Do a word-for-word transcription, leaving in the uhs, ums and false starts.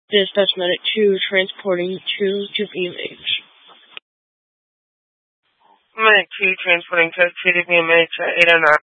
Dispatch Medic two, transporting two to V M H. Medic two, transporting code two to V M H at eight oh nine.